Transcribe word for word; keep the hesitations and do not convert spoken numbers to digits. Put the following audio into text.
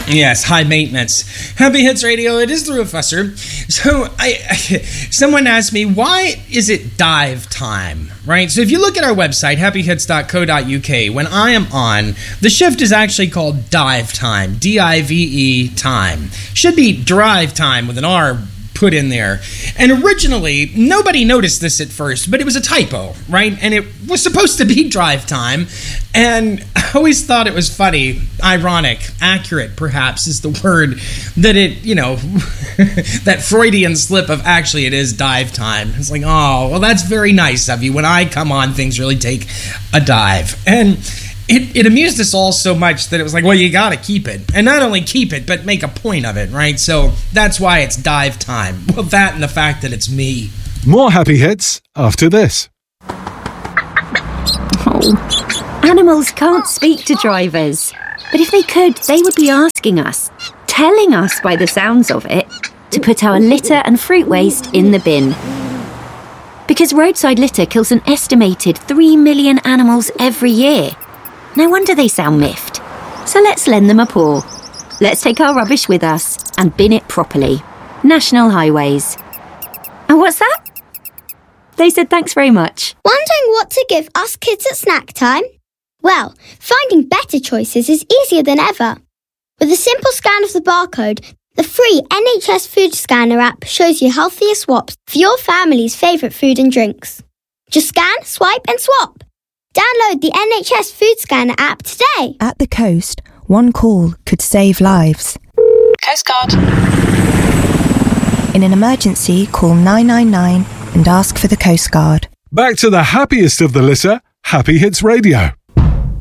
Yes, high maintenance. Happy Hits Radio, it is the Professor. So, I, I, someone asked me, why is it dive time, right? So if you look at our website, happy hits dot co dot u k, when I am on, the shift is actually called dive time, D I V E time. Should be drive time with an R put in there. And originally, nobody noticed this at first, but it was a typo, right? And it was supposed to be drive time. And I always thought it was funny, ironic, accurate, perhaps, is the word, that it, you know, that Freudian slip of actually it is dive time. It's like, oh, well, that's very nice of you. When I come on, things really take a dive. And It, it amused us all so much that it was like, well, you got to keep it. And not only keep it, but make a point of it, right? So that's why it's dive time. Well, that and the fact that it's me. More Happy Hits after this. Oh, animals can't speak to drivers. But if they could, they would be asking us, telling us by the sounds of it, to put our litter and fruit waste in the bin. Because roadside litter kills an estimated three million animals every year. No wonder they sound miffed. So let's lend them a paw. Let's take our rubbish with us and bin it properly. National Highways. And what's that? They said thanks very much. Wondering what to give us kids at snack time? Well, finding better choices is easier than ever. With a simple scan of the barcode, the free N H S Food Scanner app shows you healthier swaps for your family's favourite food and drinks. Just scan, swipe and swap. Download the N H S Food Scanner app today. At the coast, one call could save lives. Coast Guard. In an emergency, call nine nine nine and ask for the Coast Guard. Back to the happiest of the litter, Happy Hits Radio.